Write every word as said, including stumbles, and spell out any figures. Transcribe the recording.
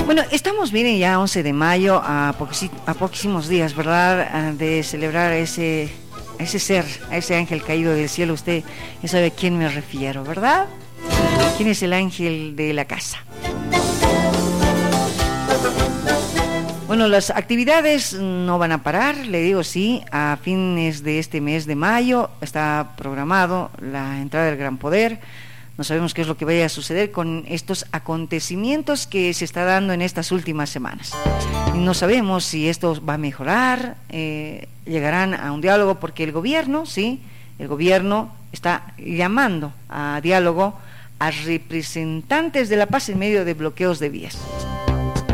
Bueno, estamos, miren, ya once de mayo, a, poquisi, a poquísimos días, ¿verdad?, de celebrar ese, ese ser, a ese ángel caído del cielo. Usted ya sabe a quién me refiero, ¿verdad? ¿Quién es el ángel de la casa? Bueno, las actividades no van a parar, le digo, sí, a fines de este mes de mayo está programado la entrada del Gran Poder. No sabemos qué es lo que vaya a suceder con estos acontecimientos que se está dando en estas últimas semanas. Y no sabemos si esto va a mejorar, eh, llegarán a un diálogo, porque el gobierno, sí, el gobierno está llamando a diálogo a representantes de la paz en medio de bloqueos de vías.